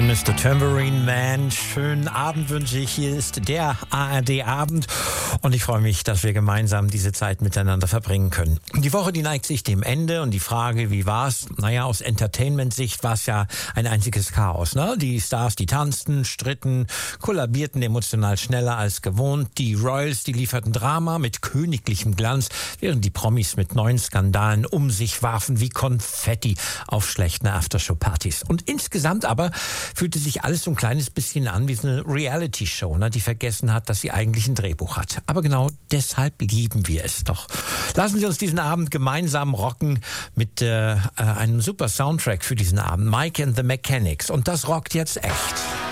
Mr. Tambourine Man. Schönen Abend wünsche ich. Hier ist der ARD-Abend und ich freue mich, dass wir gemeinsam diese Zeit miteinander verbringen können. Die Woche, die neigt sich dem Ende und die Frage, wie war's? Naja, aus Entertainment-Sicht war es ja ein einziges Chaos, ne? Die Stars, die tanzten, stritten, kollabierten emotional schneller als gewohnt. Die Royals, die lieferten Drama mit königlichem Glanz, während die Promis mit neuen Skandalen um sich warfen wie Konfetti auf schlechten Aftershow-Partys. Und insgesamt aber fühlte sich alles so ein kleines bisschen an wie so eine Reality-Show, ne, die vergessen hat, dass sie eigentlich ein Drehbuch hat. Aber genau deshalb lieben wir es doch. Lassen Sie uns diesen Abend gemeinsam rocken mit einem super Soundtrack für diesen Abend. Mike and the Mechanics. Und das rockt jetzt echt.